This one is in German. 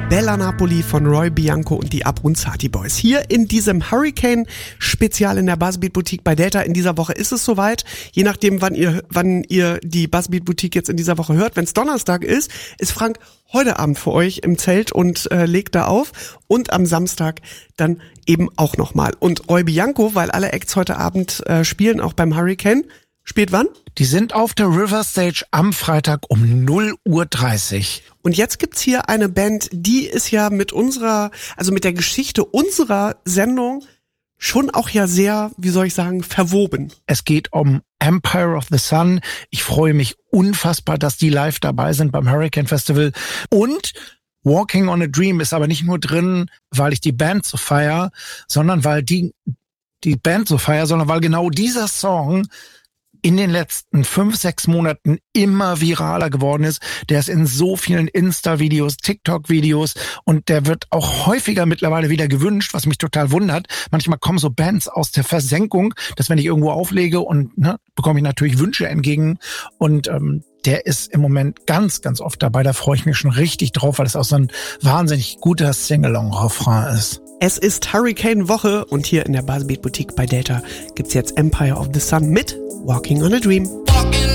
Bella Napoli von Roy Bianco und die Abronzati Boys. Hier in diesem Hurricane-Spezial in der Buzzbeat Boutique bei Delta. In dieser Woche ist es soweit. Je nachdem, wann ihr die Buzzbeat Boutique jetzt in dieser Woche hört. Wenn es Donnerstag ist Frank heute Abend für euch im Zelt und legt da auf. Und am Samstag dann eben auch nochmal. Und Roy Bianco, weil alle Acts heute Abend spielen, auch beim Hurricane. Spielt wann? Die sind auf der River Stage am Freitag um 0:30 Uhr. Und jetzt gibt's hier eine Band, die ist ja mit der Geschichte unserer Sendung schon auch ja sehr, wie soll ich sagen, verwoben. Es geht um Empire of the Sun. Ich freue mich unfassbar, dass die live dabei sind beim Hurricane Festival. Und Walking on a Dream ist aber nicht nur drin, weil ich die Band so feiere, sondern weil sondern weil genau dieser Song in den letzten 5-6 Monaten immer viraler geworden ist. Der ist in so vielen Insta-Videos, TikTok-Videos und der wird auch häufiger mittlerweile wieder gewünscht, was mich total wundert. Manchmal kommen so Bands aus der Versenkung, dass wenn ich irgendwo auflege und bekomme ich natürlich Wünsche entgegen und der ist im Moment ganz, ganz oft dabei. Da freue ich mich schon richtig drauf, weil es auch so ein wahnsinnig guter Sing-Along-Refrain ist. Es ist Hurricane-Woche und hier in der Buzzbeat Boutique bei Delta gibt's jetzt Empire of the Sun mit Walking on a Dream. Walking